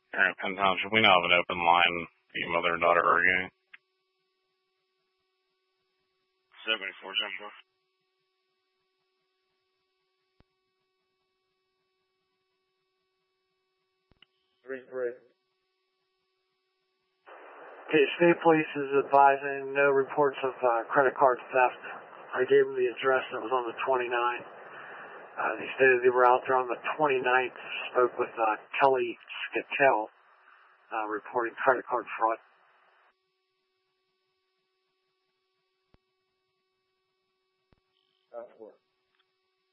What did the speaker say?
Here in Penn Township, we now have an open line, the mother and daughter arguing. 7474. Okay, State Police is advising no reports of credit card theft. I gave them the address that was on the 29th. They stated they were out there on the 29th, spoke with Kelly Skatel, reporting credit card fraud.